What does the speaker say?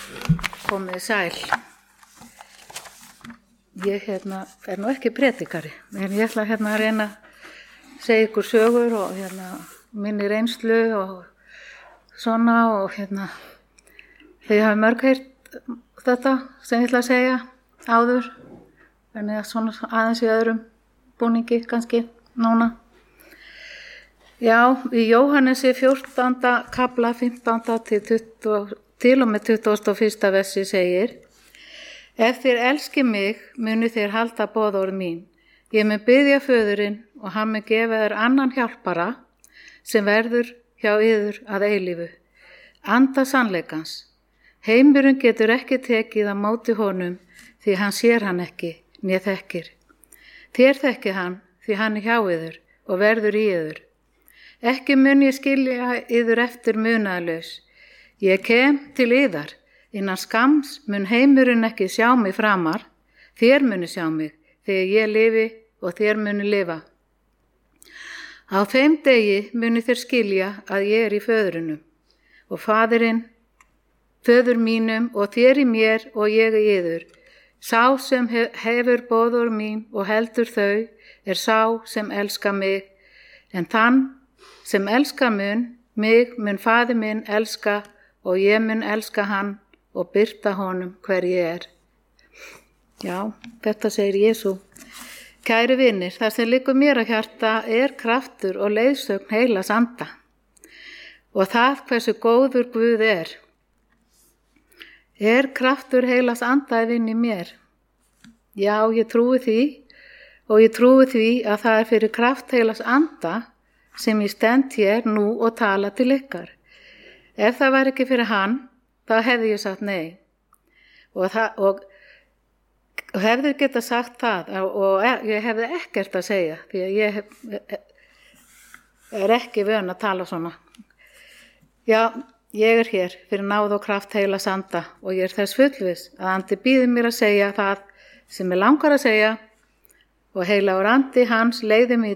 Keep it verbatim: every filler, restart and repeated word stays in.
Komið sæl. Ég hérna, er nú ekki predikari, en ég ætla hérna að reyna að segja ykkur sögur og hérna, minni reynslu og svona og hérna, þið hafi mörg heyrt þetta sem ég ætla að segja áður, en ég svona aðeins í öðrum búningi kannski núna. Já, í Jóhannesi fjórtánda kafla fimmtánda til, tuttugu, til og með tuttugasta og fyrsta versi segir: Ef þér elski mig, munu þér halda boðorð mín. Ég mun biðja föðurinn og hann mun gefa þér annan hjálpara sem verður hjá yður að eilífu. Anda sannleikans. Heimurinn getur ekki tekið á móti honum því hann sér hann ekki, né þekkir. Þér þekki hann því hann er hjá yður og verður í yður. Ekki mun ég skilja yður eftir munaðlaus. Ég kem til yðar. Innan skams mun heimurinn ekki sjá mig framar, þér muni sjá mig þegar ég lifi og þér muni lifa. Á þeim degi muni þér skilja að ég er í föðurunum og faðirinn, föður mínum og þér í mér og ég í yður. Sá sem hefur boðorð mín og heldur þau er sá sem elskar mig, en þann sem elskar mun, mig mun faðir minn elska og ég mun elska hann og birta honum hver ég er. Já, þetta segir Jesú. Kæru vinir, það sem liggur mér að hjarta er kraftur og leiðsögn heilags anda og það hversu góður Guð er. Er kraftur heilags anda inn í mér? Já, ég trúi því og ég trúi því að það er fyrir kraft heilags anda sem ég stend hér nú og tala til ykkar. Ef það var ekki fyrir hann, þá hefði ég sagt nei og, það, og, og hefði geta sagt það og ég hefði ekkert að segja því að ég hef, er ekki vön að tala svona. Já, ég er hér fyrir náð og kraft heilags anda og ég er þess fullviss að andi býður mér að segja það sem ég langar að segja og heilagur andi hans leiði mig í